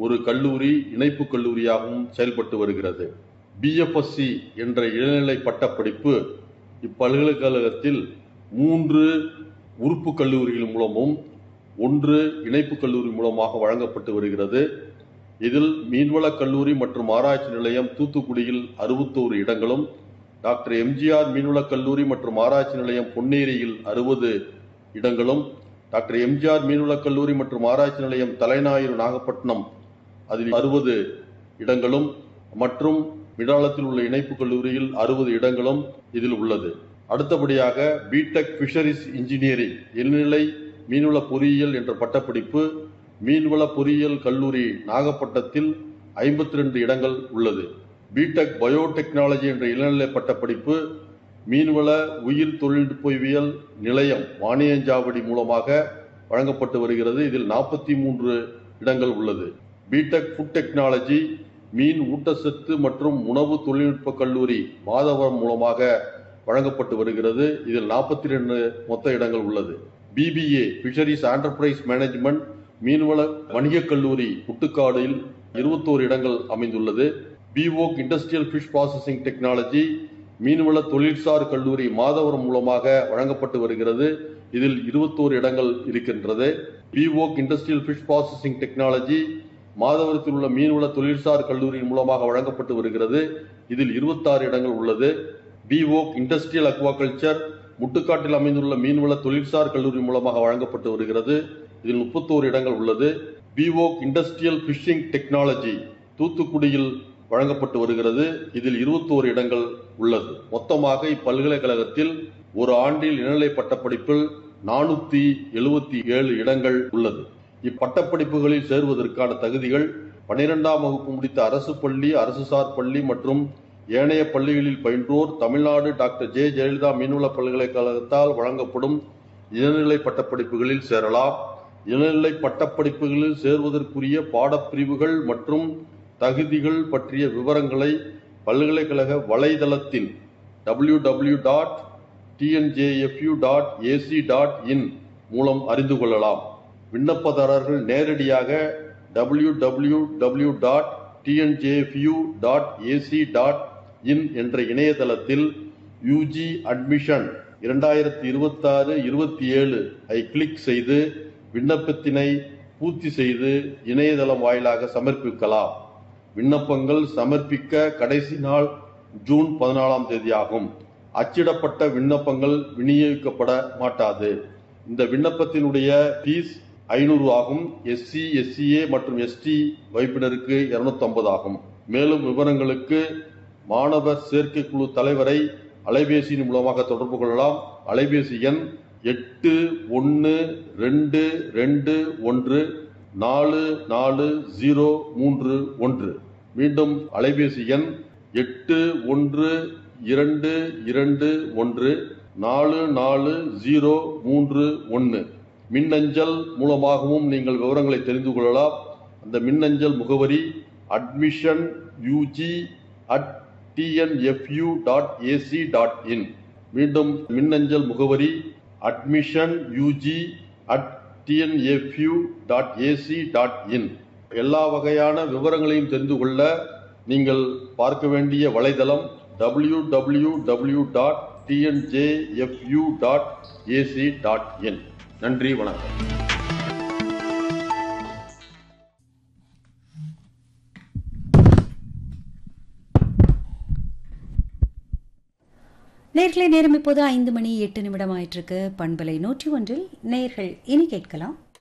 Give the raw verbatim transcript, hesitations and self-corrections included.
ஒரு கல்லூரி இணைப்பு கல்லூரியாகவும் செயல்பட்டு வருகிறது. பி எஃப் எஸ் சி என்ற இளநிலை பட்டப்படிப்பு இப்பல்கலைக்கழகத்தில் மூன்று உறுப்பு கல்லூரிகள் மூலமும் ஒன்று இணைப்பு கல்லூரி மூலமாக வழங்கப்பட்டு வருகிறது. இதில் மீன்வள கல்லூரி மற்றும் ஆராய்ச்சி நிலையம் தூத்துக்குடியில் அறுபத்தோரு இடங்களும், டாக்டர் எம் ஜி ஆர் மீன்வள கல்லூரி மற்றும் ஆராய்ச்சி நிலையம் பொன்னேரியில் அறுபது இடங்களும், டாக்டர் எம் ஜி ஆர் மீன்வள கல்லூரி மற்றும் ஆராய்ச்சி நிலையம் தலைஞாயிறு நாகப்பட்டினம் அதில் அறுபது இடங்களும் மற்றும் விடாலத்தில் உள்ள இணைப்பு கல்லூரியில் அறுபது இடங்களும் இதில் உள்ளது. அடுத்தபடியாக பிடெக் ஃபிஷரிஸ் இன்ஜினியரிங் இளநிலை மீன்வள பொறியியல் என்ற பட்டப்படிப்பு மீன்வள பொறியியல் கல்லூரி நாகப்பட்டினத்தில் ஐம்பத்தி ரெண்டு இடங்கள் உள்ளது. பிடெக் பயோடெக்னாலஜி என்ற இளநிலை பட்டப்படிப்பு மீன்வள உயிர் தொழில்நுட்பவியல் நிலையம் வாணியஞ்சாவடி மூலமாக வழங்கப்பட்டு வருகிறது. இதில் நாற்பத்தி மூன்று இடங்கள் உள்ளது. பிடெக் ஃபுட் டெக்னாலஜி மீன் ஊட்டச்சத்து மற்றும் உணவு தொழில்நுட்ப கல்லூரி மாதவரம் மூலமாக வழங்கப்பட்டு வருகிறது. இதில் நாற்பத்தி ரெண்டு மொத்த இடங்கள் உள்ளது. பிபிஏ ஃபிஷரிஸ் என்டர்பிரைஸ் மேனேஜ்மெண்ட் மீன்வள வணிக கல்லூரி புட்டுக்காடில் இருபத்தோரு இடங்கள் அமைந்துள்ளது. பிஓக் இண்டஸ்ட்ரியல் ஃபிஷ் ப்ராசஸிங் டெக்னாலஜி மீன்வள தொழிற்சார் கல்லூரி மாதவரம் மூலமாக வழங்கப்பட்டு வருகிறது. இதில் இருபத்தோரு இடங்கள் இருக்கின்றது. பிஓக் இண்டஸ்ட்ரியல் ஃபிஷ் ப்ராசஸிங் டெக்னாலஜி மாதவரத்தில் உள்ள மீன்வள தொழிற்சார் கல்லூரியின் மூலமாக வழங்கப்பட்டு வருகிறது. இதில் இருபத்தாறு இடங்கள் உள்ளது. பிஓக் இண்டஸ்ட்ரியல் அக்வாகல்ச்சர் முட்டுக்காட்டில் அமைந்துள்ள மீன்வள தொழிற்சார் கல்லூரி மூலமாக வழங்கப்பட்டு வருகிறது. இதில் முப்பத்தோரு இடங்கள் உள்ளது. பிஓக் இண்டஸ்ட்ரியல் ஃபிஷிங் டெக்னாலஜி தூத்துக்குடியில் வழங்கப்பட்டு வருகிறது. இதில் இருபத்தோரு இடங்கள் உள்ளது. மொத்தமாக இப்பல்கலைக்கழகத்தில் ஒரு ஆண்டில் இளநிலை பட்டப்படிப்பில் நானூத்தி எழுபத்தி ஏழு இடங்கள் உள்ளது. இப்பட்டப்படிப்புகளில் சேருவதற்கான தகுதிகள் பனிரெண்டாம் வகுப்பு முடித்த அரசு பள்ளி, அரசு சார் பள்ளி மற்றும் ஏனைய பள்ளிகளில் பயின்றோர் தமிழ்நாடு டாக்டர் ஜே ஜெயலலிதா மீன்வள பல்கலைக்கழகத்தால் வழங்கப்படும் இளநிலை பட்டப்படிப்புகளில் சேரலாம். இளநிலை பட்டப்படிப்புகளில் சேருவதற்குரிய பாடப்பிரிவுகள் மற்றும் தகுதிகள் பற்றிய விவரங்களை பல்கலைக்கழக வலைதளத்தில் W W W dot T N J F U dot A C dot in மூலம் அறிந்து கொள்ளலாம். விண்ணப்பதாரர்கள் நேரடியாக W W W dot T N J F U dot A C dot in என்ற இணையதளத்தில் யூஜி அட்மிஷன் இரண்டாயிரத்தி இருபத்தி ஆறு இருபத்தி ஏழு ஐ கிளிக் செய்து விண்ணப்பத்தினை பூர்த்தி செய்து இணையதளம் வாயிலாக சமர்ப்பிக்கலாம். விண்ணப்பங்கள் சமர்ப்பிக்க கடைசி நாள் ஜூன் பதினாலாம் தேதி ஆகும். அச்சிடப்பட்ட விண்ணப்பங்கள் விநியோகிக்கப்பட மாட்டாது. இந்த விண்ணப்பத்தினுடைய ஃபீஸ் ஐநூறு ஆகும். எஸ்சி எஸ்சிஏ மற்றும் எஸ்டி வகுப்பினருக்கு இருநூத்தி ஐம்பது ஆகும். மேலும் விவரங்களுக்கு மாணவர் சேர்க்கை குழு தலைவரை அலைபேசியின் மூலமாக தொடர்பு கொள்ளலாம். அலைபேசி எண் எட்டு ஒன்று ரெண்டு ரெண்டு ஒன்று நாலு நாலு ஜீரோ மூன்று ஒன்று. மீண்டும் அலைபேசி எண் எட்டு ஒன்று இரண்டு இரண்டு ஒன்று நாலு நாலு ஜீரோ மூன்று ஒன்று. மின்னஞ்சல் மூலமாகவும் நீங்கள் விவரங்களை தெரிந்து கொள்ளலாம். அந்த மின்னஞ்சல் முகவரி admission UG at TNFU dot AC dot in. மீண்டும் மின்னஞ்சல் முகவரி admission UG at TNFU dot AC dot in. எல்லா வகையான விவரங்களையும் தெரிந்து கொள்ள நீங்கள் பார்க்க வேண்டிய வலைதளம் W W W dot T N J F U dot A C dot in. நன்றி, வணக்கம். நேர்களை நேரம் இப்போது ஐந்து மணி எட்டு நிமிடம் ஆயிட்டிருக்கு. பண்பலை நூற்றி ஒன்றில் நேர்கள் இனி கேட்கலாம்.